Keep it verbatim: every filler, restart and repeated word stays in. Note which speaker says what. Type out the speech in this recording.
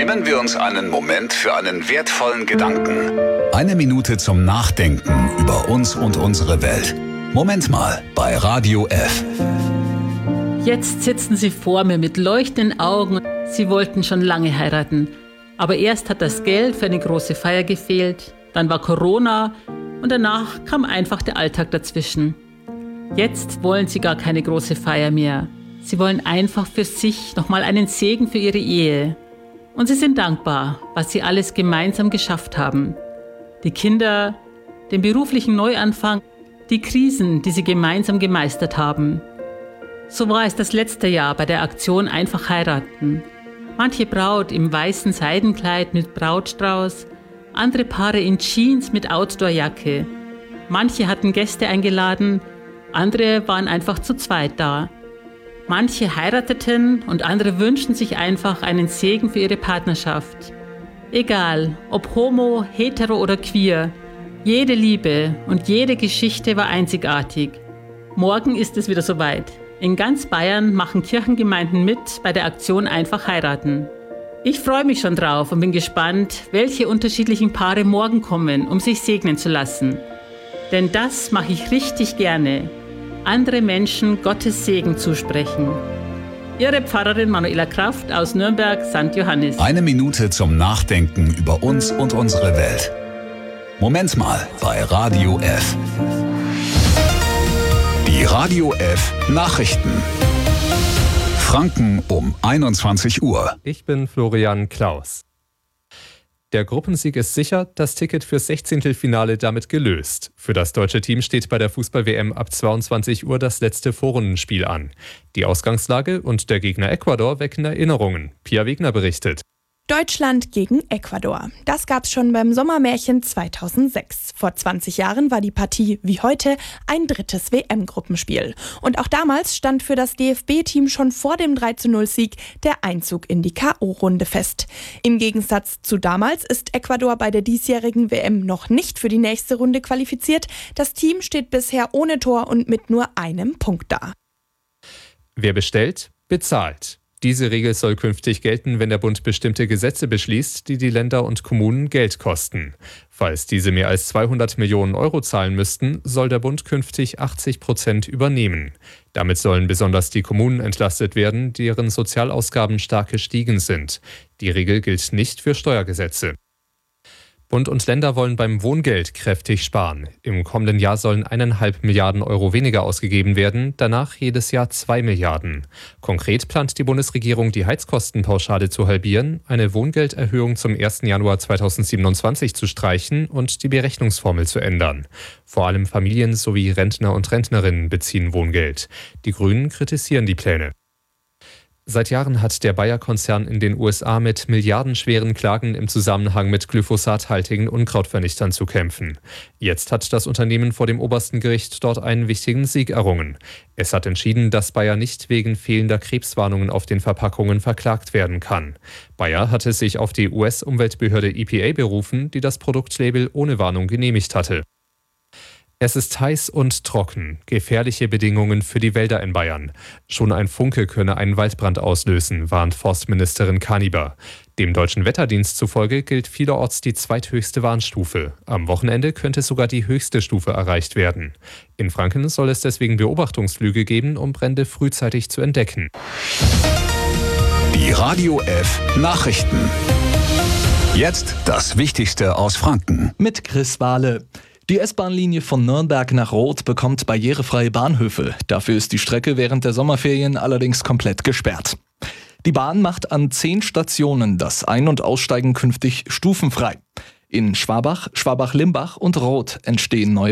Speaker 1: Nehmen wir uns einen Moment für einen wertvollen Gedanken.
Speaker 2: Eine Minute zum Nachdenken über uns und unsere Welt. Moment mal bei Radio F.
Speaker 3: Jetzt sitzen Sie vor mir mit leuchtenden Augen. Sie wollten schon lange heiraten. Aber erst hat das Geld für eine große Feier gefehlt, dann war Corona und danach kam einfach der Alltag dazwischen. Jetzt wollen Sie gar keine große Feier mehr. Sie wollen einfach für sich nochmal einen Segen für Ihre Ehe. Und Sie sind dankbar, was Sie alles gemeinsam geschafft haben. Die Kinder, den beruflichen Neuanfang, die Krisen, die Sie gemeinsam gemeistert haben. So war es das letzte Jahr bei der Aktion Einfach heiraten. Manche Braut im weißen Seidenkleid mit Brautstrauß, andere Paare in Jeans mit Outdoorjacke. Manche hatten Gäste eingeladen, andere waren einfach zu zweit da. Manche heirateten und andere wünschten sich einfach einen Segen für ihre Partnerschaft. Egal, ob homo, hetero oder queer, jede Liebe und jede Geschichte war einzigartig. Morgen ist es wieder soweit. In ganz Bayern machen Kirchengemeinden mit bei der Aktion Einfach heiraten. Ich freue mich schon drauf und bin gespannt, welche unterschiedlichen Paare morgen kommen, um sich segnen zu lassen. Denn das mache ich richtig gerne. Andere Menschen Gottes Segen zusprechen. Ihre Pfarrerin Manuela Kraft aus Nürnberg, Sankt Johannes.
Speaker 2: Eine Minute zum Nachdenken über uns und unsere Welt. Moment mal bei Radio F. Die Radio F Nachrichten. Franken um einundzwanzig Uhr.
Speaker 4: Ich bin Florian Klaus. Der Gruppensieg ist sicher, das Ticket fürs Sechzehntelfinale damit gelöst. Für das deutsche Team steht bei der Fußball-W M ab zweiundzwanzig Uhr das letzte Vorrundenspiel an. Die Ausgangslage und der Gegner Ecuador wecken Erinnerungen. Pia Wegner berichtet.
Speaker 5: Deutschland gegen Ecuador. Das gab's schon beim Sommermärchen zweitausendsechs. Vor zwanzig Jahren war die Partie wie heute ein drittes W M-Gruppenspiel. Und auch damals stand für das D F B-Team schon vor dem drei zu null Sieg der Einzug in die K O-Runde fest. Im Gegensatz zu damals ist Ecuador bei der diesjährigen W M noch nicht für die nächste Runde qualifiziert. Das Team steht bisher ohne Tor und mit nur einem Punkt da.
Speaker 4: Wer bestellt, bezahlt. Diese Regel soll künftig gelten, wenn der Bund bestimmte Gesetze beschließt, die die Länder und Kommunen Geld kosten. Falls diese mehr als zweihundert Millionen Euro zahlen müssten, soll der Bund künftig achtzig Prozent übernehmen. Damit sollen besonders die Kommunen entlastet werden, deren Sozialausgaben stark gestiegen sind. Die Regel gilt nicht für Steuergesetze. Bund und Länder wollen beim Wohngeld kräftig sparen. Im kommenden Jahr sollen eineinhalb Milliarden Euro weniger ausgegeben werden, danach jedes Jahr zwei Milliarden. Konkret plant die Bundesregierung, die Heizkostenpauschale zu halbieren, eine Wohngelderhöhung zum ersten Januar zweitausendsiebenundzwanzig zu streichen und die Berechnungsformel zu ändern. Vor allem Familien sowie Rentner und Rentnerinnen beziehen Wohngeld. Die Grünen kritisieren die Pläne. Seit Jahren hat der Bayer-Konzern in den U S A mit milliardenschweren Klagen im Zusammenhang mit glyphosathaltigen Unkrautvernichtern zu kämpfen. Jetzt hat das Unternehmen vor dem obersten Gericht dort einen wichtigen Sieg errungen. Es hat entschieden, dass Bayer nicht wegen fehlender Krebswarnungen auf den Verpackungen verklagt werden kann. Bayer hatte sich auf die U S-Umweltbehörde E P A berufen, die das Produktlabel ohne Warnung genehmigt hatte. Es ist heiß und trocken, gefährliche Bedingungen für die Wälder in Bayern. Schon ein Funke könne einen Waldbrand auslösen, warnt Forstministerin Kaniber. Dem Deutschen Wetterdienst zufolge gilt vielerorts die zweithöchste Warnstufe. Am Wochenende könnte sogar die höchste Stufe erreicht werden. In Franken soll es deswegen Beobachtungsflüge geben, um Brände frühzeitig zu entdecken.
Speaker 2: Die Radio F Nachrichten. Jetzt das Wichtigste aus Franken.
Speaker 6: Mit Chris Wahle. Die S-Bahn-Linie von Nürnberg nach Roth bekommt barrierefreie Bahnhöfe. Dafür ist die Strecke während der Sommerferien allerdings komplett gesperrt. Die Bahn macht an zehn Stationen das Ein- und Aussteigen künftig stufenfrei. In Schwabach, Schwabach-Limbach und Roth entstehen neue